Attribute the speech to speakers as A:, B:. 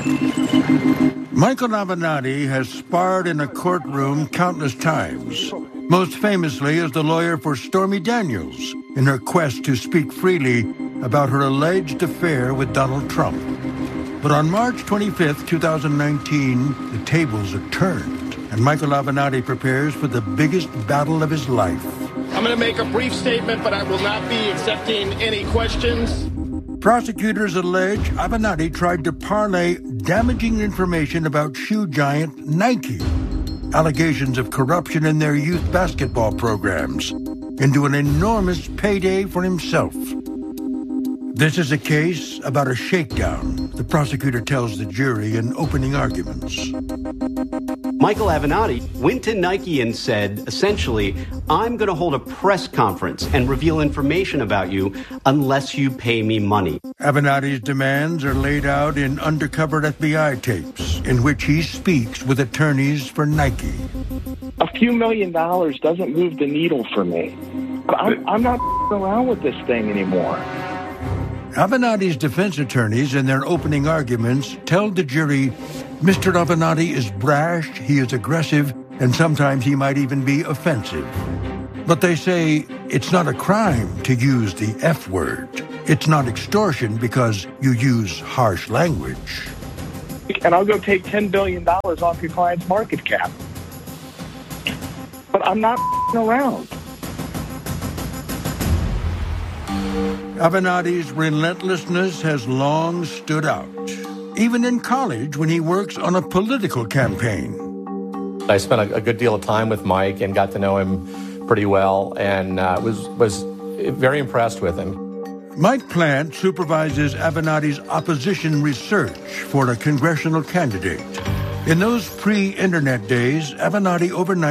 A: Michael Avenatti has sparred in a courtroom countless times, most famously as the lawyer for Stormy Daniels in her quest to speak freely about her alleged affair with Donald Trump. But on March 25th, 2019, the tables are turned, and Michael Avenatti prepares for the biggest battle of his life.
B: I'm going to make a brief statement, but I will not be accepting any questions.
A: Prosecutors allege Avenatti tried to parlay damaging information about shoe giant Nike, allegations of corruption in their youth basketball programs, into an enormous payday for himself. This is a case about a shakedown, the prosecutor tells the jury in opening arguments.
C: Michael Avenatti went to Nike and said, essentially, I'm going to hold a press conference and reveal information about you unless you pay me money.
A: Avenatti's demands are laid out in undercover FBI tapes, in which he speaks with attorneys for Nike.
D: A few $1 million doesn't move the needle for me. I'm not around with this thing anymore.
A: Avenatti's defense attorneys, in their opening arguments, tell the jury Mr. Avenatti is brash, he is aggressive, and sometimes he might even be offensive. But they say it's not a crime to use the F word. It's not extortion because you use harsh language.
D: And I'll go take $10 billion off your client's market cap. But I'm not around.
A: Avenatti's relentlessness has long stood out, even in college when he works on a political campaign.
E: I spent a good deal of time with Mike and got to know him pretty well, and was very impressed with him.
A: Mike Plant supervises Avenatti's opposition research for a congressional candidate. In those pre-internet days, Avenatti overnight